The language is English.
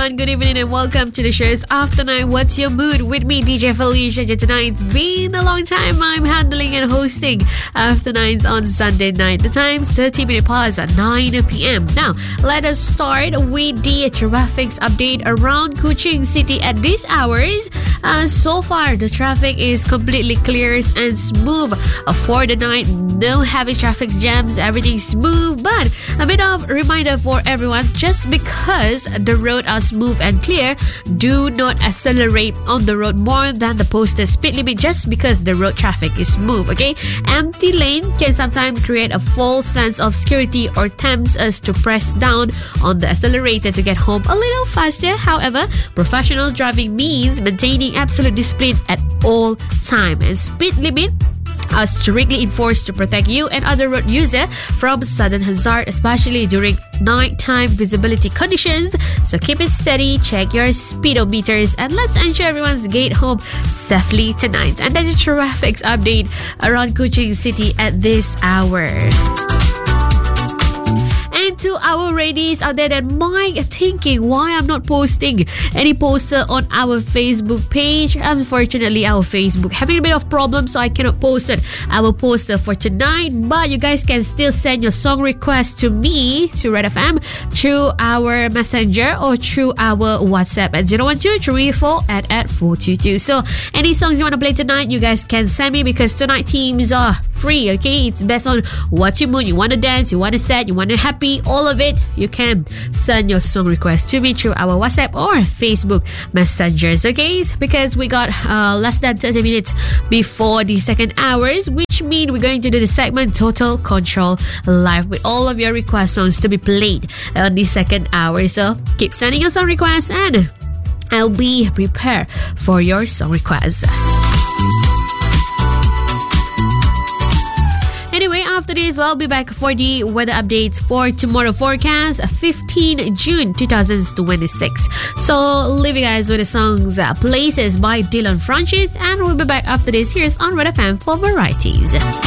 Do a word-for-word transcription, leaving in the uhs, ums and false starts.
everyone. Good evening and welcome to the show's After Nine. What's your mood? With me, D J Felicia. Tonight, it's been a long time. I'm handling and hosting After Nines on Sunday night. The time's thirty minutes past at nine p.m. Now, let us start with the traffic update around Kuching City at these hours. Uh, so far, the traffic is completely clear and smooth uh, for the night. No heavy traffic jams. Everything's smooth. But a bit of reminder for everyone, just because the road are smooth and clear, do not accelerate on the road more than the posted speed limit just because the road traffic is smooth, okay? Empty lane can sometimes create a false sense of security or tempts us to press down on the accelerator to get home a little faster. However, professional driving means maintaining absolute discipline at all time, and speed limit are strictly enforced to protect you and other road users from sudden hazard, especially during nighttime visibility conditions. So keep it steady, check your speedometers, and let's ensure everyone's get home safely tonight. And that's a traffic update around Kuching City at this hour. And to our ladies out there that might thinking why I'm not posting any poster on our Facebook page. Unfortunately, our Facebook having a bit of problem, so I cannot post it. Our poster for tonight, but you guys can still send your song request to me, to Red F M, through our messenger or through our WhatsApp at zero one two three four eight eight four two two. So any songs you want to play tonight, you guys can send me, because tonight teams are free, okay? It's based on what you mood. You want to dance, you want to sad, you want to happy, all of it. You can send your song request to me through our WhatsApp or Facebook messengers, okay? Because we got uh, less than thirty minutes before the second hours, which means we're going to do the segment Total Control live with all of your request songs to be played on the second hour. So keep sending your song requests and I'll be prepared for your song requests. Anyway, after this, I'll be back for the weather updates for tomorrow forecast, fifteenth June twenty twenty-six. So, leave you guys with the songs uh, Places by Dylan Francis, and we'll be back after this. Here's on Red F M for varieties.